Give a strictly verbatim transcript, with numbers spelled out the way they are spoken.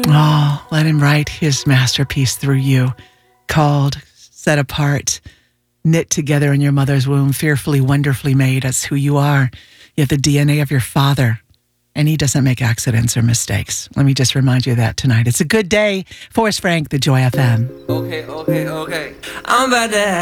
Oh, let him write his masterpiece through you, called, set apart, knit together in your mother's womb, fearfully, wonderfully made. That's who you are. You have the D N A of your father, and he doesn't make accidents or mistakes. Let me just remind you of that tonight. It's a good day. Forrest Frank, the Joy F M. Okay, okay, okay. I'm about to